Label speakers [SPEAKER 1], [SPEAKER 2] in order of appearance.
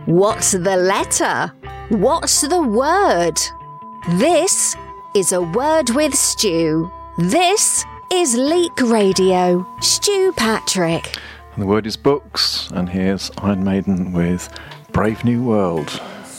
[SPEAKER 1] What's the letter? What's the word? This is A Word with Stu. This is Leak Radio. Stu Patrick.
[SPEAKER 2] And the word is books, and here's Iron Maiden with Brave New World.